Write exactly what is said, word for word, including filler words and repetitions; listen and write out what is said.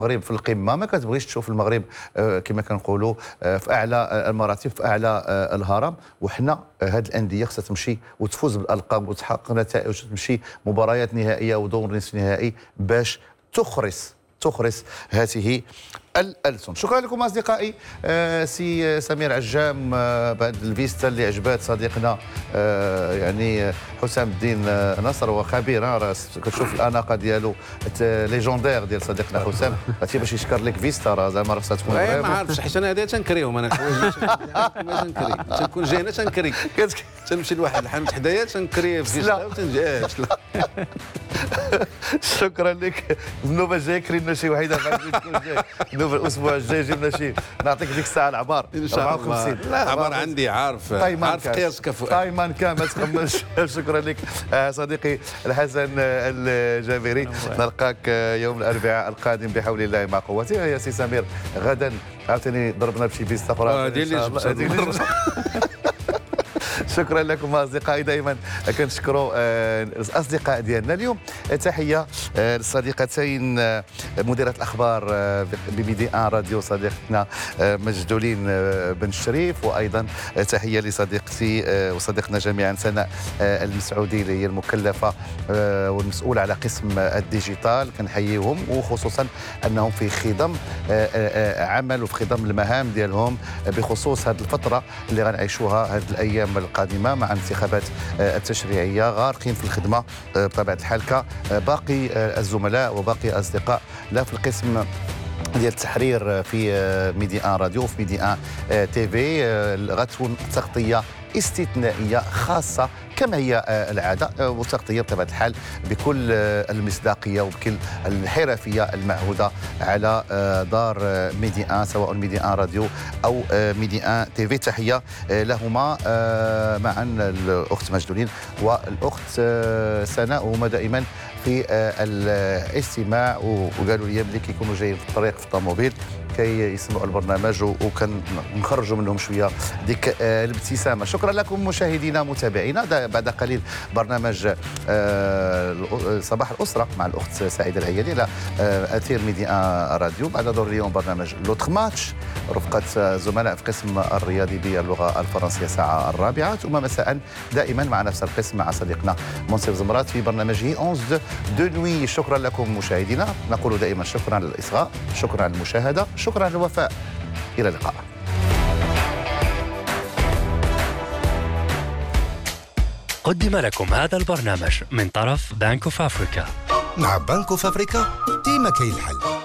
المغرب في القمه، ما كتبغيش تشوف المغرب كما كنقولوا في اعلى المراتب، في اعلى الهرم. وحنا هذه الانديه خصها تمشي وتفوز بالالقاب وتحقق نتائج وتمشي مباريات نهائيه ودور نصف نهائي باش تخرس تخرس هذه الألسن. شكرا لكم أصدقائي. آه سي سمير عجام، آه بعد الفيستا اللي عجبات صديقنا آه يعني حسام الدين آه نصر، وخبير راه كتشوف الاناقه ديالو ليجوندير ديال صديقنا حسام، عرفتي باش يشكر لك فيستا راه زعما راه تكون ما عارفش حيت انا هذه تنكريهم انا الحوايج ما تنكري، تنكون جاي انا تنكري تنمشي لواحد الحانوت حدايا تنكري فيستا وتنجاش. شكرا لك. النوبه الجايه كرينا شي وحيده بعد تكون جاي الاسبوع الجاي جبنا شي نعطيك ديك الساعه العبار أربعة وخمسين. لا العبار عندي عارف عارف قياس كفو طيمان كان ما تخممش. شكرا لك صديقي الحسن الجابري. نلقاك يوم الاربعاء القادم بحول الله مع قوته. يا سي سمير غدا عاوتاني ضربنا بشي بيست اخرى ديال شكرا لكم اصدقائي. دائما كنشكروا الاصدقاء ديالنا. اليوم تحيه للصديقتين مديره الاخبار بي دي ان راديو صديقتنا مجدولين بن الشريف، وايضا تحيه لصديقتي وصديقنا جميعا سناء المسعودي اللي هي المكلفه والمسؤوله على قسم الديجيتال. كنحييهم وخصوصا انهم في خضم عمل وفي خضم المهام ديالهم بخصوص هذه الفتره اللي غنعيشوها هذه الايام القادمه مع الانتخابات التشريعيه، غارقين في الخدمه بطبيعه الحال كباقي الزملاء وباقي الاصدقاء لا في القسم ديال التحرير في ميدي ان راديو وفي ميدي ان تي في. غتكون تغطيه استثنائيه خاصه كما هي العاده، وتغطيه بطبيعه الحال بكل المصداقيه وبكل الحرفيه المعهوده على دار ميدي ان، سواء ميدي ان راديو او ميدي ان تي في. تحيه لهما معا الاخت مجدولين والاخت سناء، وهما دائما في الاستماع وقالوا لي ملي كيكونوا جايين في الطريق في الطوموبيل كي يسمعوا البرنامج وكنخرجوا منهم شويه ديك الابتسامه. شكرا لكم مشاهدينا متابعينا. بعد قليل برنامج صباح الاسره مع الاخت سعيده العيالي على اثير ميدي ان راديو. بعد دور اليوم برنامج لوتر ماتش رفقه زملاء في قسم الرياضي باللغه الفرنسيه الساعه الرابعه، ثم مساء دائما مع نفس القسم مع صديقنا منصف زمرات في برنامجه أونز دو نوي. شكرا لكم مشاهدينا. نقول دائما شكرا على الاصغاء، شكرا على المشاهده، شكرا على الوفاء. الى اللقاء. قدم لكم هذا البرنامج من طرف بنك اوف افريكا. مع بنك اوف افريكا ديما كاين الحل.